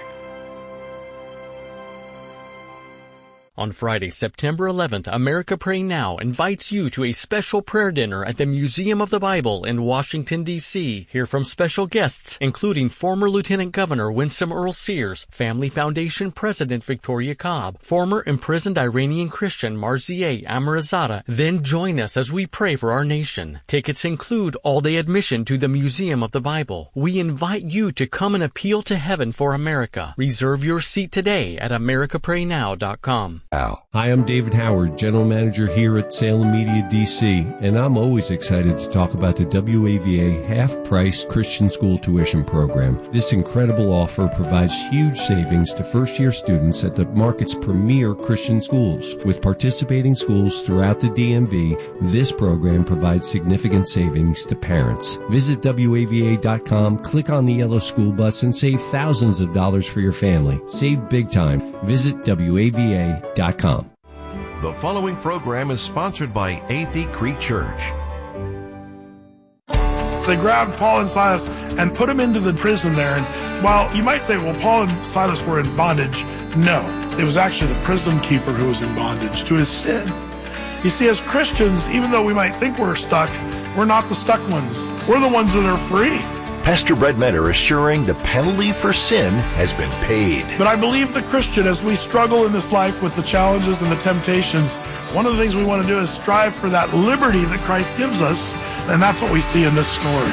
On Friday, September eleventh, America Pray Now invites you to a special prayer dinner at the Museum of the Bible in Washington, D C Hear from special guests, including former Lieutenant Governor Winsome Earl Sears, Family Foundation President Victoria Cobb, former imprisoned Iranian Christian Marzieh Amirzadeh. Then join us as we pray for our nation. Tickets include all-day admission to the Museum of the Bible. We invite you to come and appeal to heaven for America. Reserve your seat today at america pray now dot com. Al. Hi, I'm David Howard, General Manager here at Salem Media D C, and I'm always excited to talk about the W A V A half-price Christian school tuition program. This incredible offer provides huge savings to first-year students at the market's premier Christian schools. With participating schools throughout the D M V, this program provides significant savings to parents. Visit W A V A dot com, click on the yellow school bus, and save thousands of dollars for your family. Save big time. Visit W A V A dot com. The following program is sponsored by Athey Creek Church. They grabbed Paul and Silas and put them into the prison there. And while you might say, well, Paul and Silas were in bondage, no. It was actually the prison keeper who was in bondage to his sin. You see, as Christians, even though we might think we're stuck, we're not the stuck ones. We're the ones that are free. Pastor Brett Metter assuring the penalty for sin has been paid. But I believe the Christian, as we struggle in this life with the challenges and the temptations, one of the things we want to do is strive for that liberty that Christ gives us, and that's what we see in this story.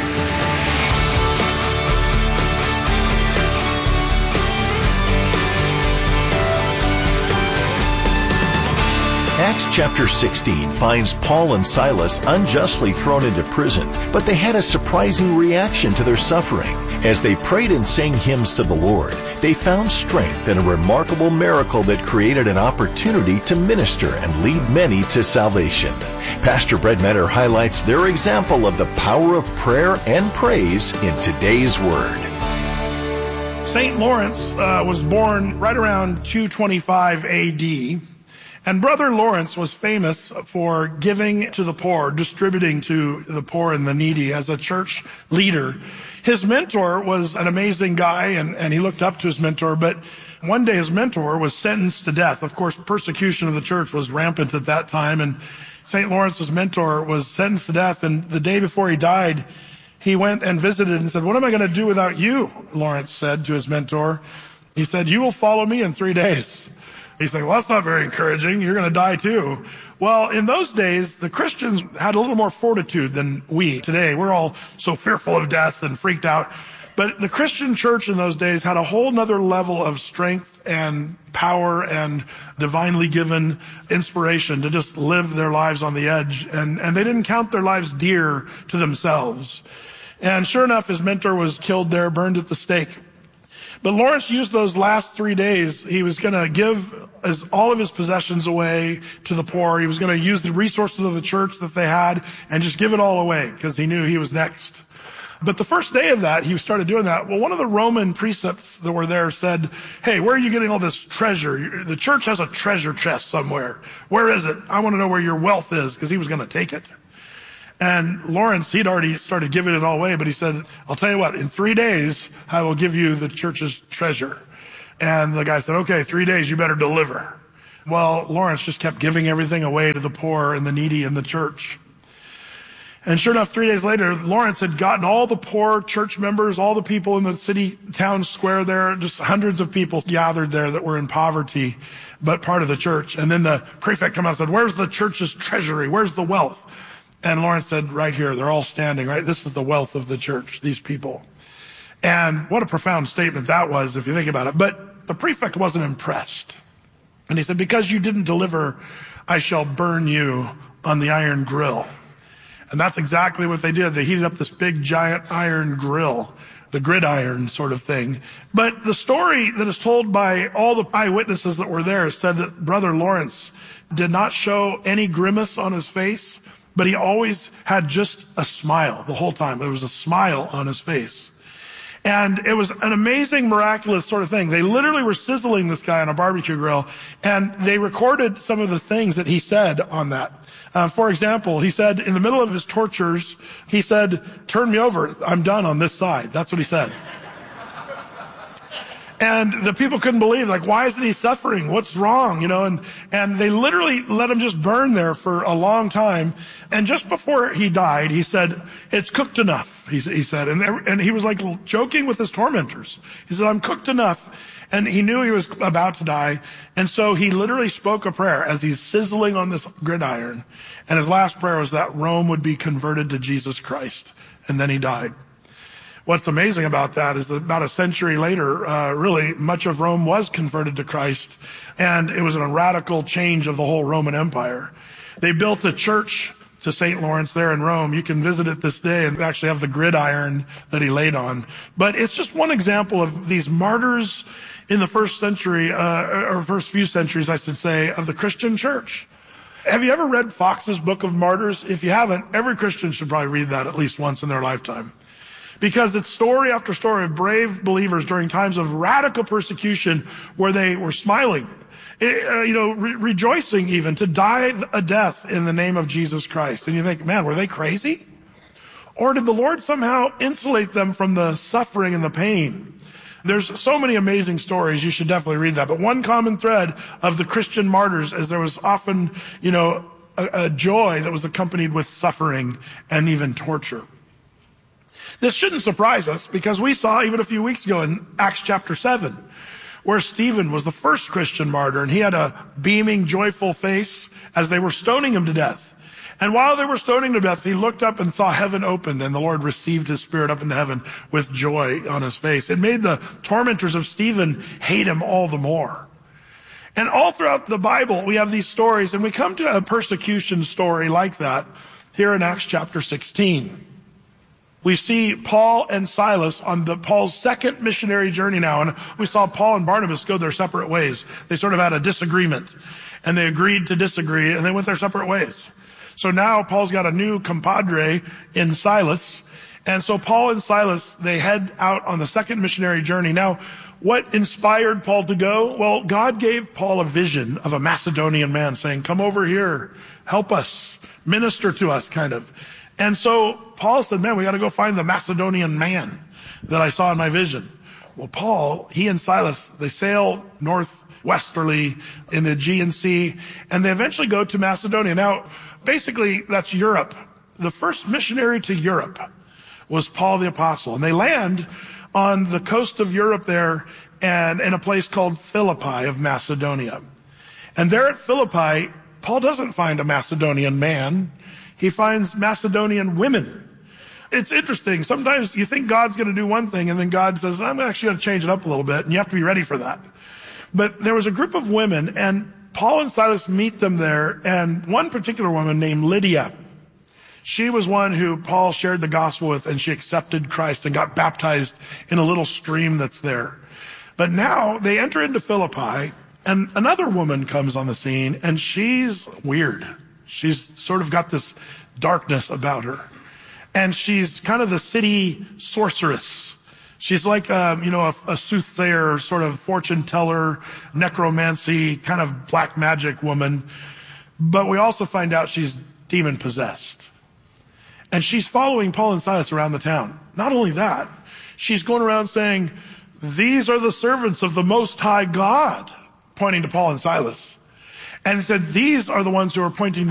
Acts chapter sixteen finds Paul and Silas unjustly thrown into prison, but they had a surprising reaction to their suffering. As they prayed and sang hymns to the Lord, they found strength in a remarkable miracle that created an opportunity to minister and lead many to salvation. Pastor Brett Metter highlights their example of the power of prayer and praise in today's Word. Saint Lawrence uh, was born right around two twenty-five A D, and Brother Lawrence was famous for giving to the poor, distributing to the poor and the needy as a church leader. His mentor was an amazing guy, and, and he looked up to his mentor, but one day his mentor was sentenced to death. Of course, persecution of the church was rampant at that time, and Saint Lawrence's mentor was sentenced to death, and the day before he died, he went and visited and said, "What am I going to do without you?" Lawrence said to his mentor. He said, "You will follow me in three days. He's like, "Well, that's not very encouraging. You're going to die too." Well, in those days, the Christians had a little more fortitude than we today. We're all so fearful of death and freaked out. But the Christian church in those days had a whole nother level of strength and power and divinely given inspiration to just live their lives on the edge. And, and they didn't count their lives dear to themselves. And sure enough, his mentor was killed there, burned at the stake. But Lawrence used those last three days. He was going to give his, all of his possessions away to the poor. He was going to use the resources of the church that they had and just give it all away because he knew he was next. But the first day of that, he started doing that. Well, one of the Roman precepts that were there said, hey, where are you getting all this treasure? The church has a treasure chest somewhere. Where is it? I want to know where your wealth is, because he was going to take it. And Lawrence, he'd already started giving it all away, but he said, I'll tell you what, in three days, I will give you the church's treasure. And the guy said, okay, three days, you better deliver. Well, Lawrence just kept giving everything away to the poor and the needy in the church. And sure enough, three days later, Lawrence had gotten all the poor church members, all the people in the city town square there, just hundreds of people gathered there that were in poverty, but part of the church. And then the prefect came out and said, where's the church's treasury? Where's the wealth? And Lawrence said, right here, they're all standing, right? This is the wealth of the church, these people. And what a profound statement that was, if you think about it. But the prefect wasn't impressed. And he said, because you didn't deliver, I shall burn you on the iron grill. And that's exactly what they did. They heated up this big giant iron grill, the gridiron sort of thing. But the story that is told by all the eyewitnesses that were there said that Brother Lawrence did not show any grimace on his face, but he always had just a smile the whole time. There was a smile on his face. And it was an amazing, miraculous sort of thing. They literally were sizzling this guy on a barbecue grill, and they recorded some of the things that he said on that. Uh, for example, he said in the middle of his tortures, he said, turn me over, I'm done on this side. That's what he said. And the people couldn't believe, like, why isn't he suffering? What's wrong? You know, and, and they literally let him just burn there for a long time. And just before he died, he said, it's cooked enough, he, he said. And, and he was like joking with his tormentors. He said, I'm cooked enough. And he knew he was about to die. And so he literally spoke a prayer as he's sizzling on this gridiron. And his last prayer was that Rome would be converted to Jesus Christ. And then he died. What's amazing about that is that about a century later, uh, really, much of Rome was converted to Christ, and it was a radical change of the whole Roman Empire. They built a church to Saint Lawrence there in Rome. You can visit it this day and actually have the gridiron that he laid on. But it's just one example of these martyrs in the first century, uh, or first few centuries, I should say, of the Christian church. Have you ever read Fox's Book of Martyrs? If you haven't, every Christian should probably read that at least once in their lifetime. Because it's story after story of brave believers during times of radical persecution where they were smiling, uh, you know, re- rejoicing even to die a death in the name of Jesus Christ. And you think, man, were they crazy? Or did the Lord somehow insulate them from the suffering and the pain? There's so many amazing stories. You should definitely read that. But one common thread of the Christian martyrs is there was often, you know, a, a joy that was accompanied with suffering and even torture. This shouldn't surprise us because we saw even a few weeks ago in Acts chapter seven, where Stephen was the first Christian martyr, and he had a beaming, joyful face as they were stoning him to death. And while they were stoning him to death, he looked up and saw heaven opened, and the Lord received his spirit up into heaven with joy on his face. It made the tormentors of Stephen hate him all the more. And all throughout the Bible, we have these stories, and we come to a persecution story like that here in Acts chapter sixteen. We see Paul and Silas on the Paul's second missionary journey now, and we saw Paul and Barnabas go their separate ways. They sort of had a disagreement, and they agreed to disagree, and they went their separate ways. So now Paul's got a new compadre in Silas, and so Paul and Silas, they head out on the second missionary journey. Now, what inspired Paul to go? Well, God gave Paul a vision of a Macedonian man saying, come over here, help us, minister to us, kind of. And so Paul said, man, we got to go find the Macedonian man that I saw in my vision. Well, Paul, he and Silas, they sail northwesterly in the Aegean Sea, and they eventually go to Macedonia. Now, basically, that's Europe. The first missionary to Europe was Paul the Apostle. And they land on the coast of Europe there and in a place called Philippi of Macedonia. And there at Philippi, Paul doesn't find a Macedonian man. He finds Macedonian women. it's interesting. Sometimes you think God's going to do one thing, and then God says, I'm actually going to change it up a little bit, and you have to be ready for that. But there was a group of women, and Paul and Silas meet them there, and one particular woman named Lydia, she was one who Paul shared the gospel with, and she accepted Christ and got baptized in a little stream that's there. But now they enter into Philippi, and another woman comes on the scene, and she's weird. She's sort of got this darkness about her. And she's kind of the city sorceress. She's like, um, you know, a, a soothsayer, sort of fortune teller, necromancy, kind of black magic woman. But we also find out she's demon possessed. And she's following Paul and Silas around the town. Not only that, she's going around saying, these are the servants of the Most High God, pointing to Paul and Silas. And it said, these are the ones who are pointing